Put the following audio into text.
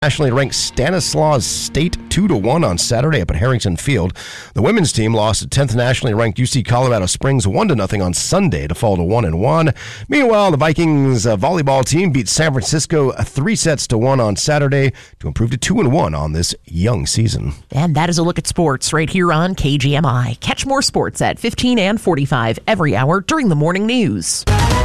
Nationally ranked Stanislaus State 2-1 on Saturday up at Harrington Field. The women's team lost to 10th nationally ranked UC Colorado Springs 1-0 on Sunday to fall to 1-1. Meanwhile, the Vikings volleyball team beat San Francisco 3-1 on Saturday to improve to 2-1 on this young season. And that is a look at sports right here on KGMI. Catch more sports at 15 and 45 every hour during the morning news.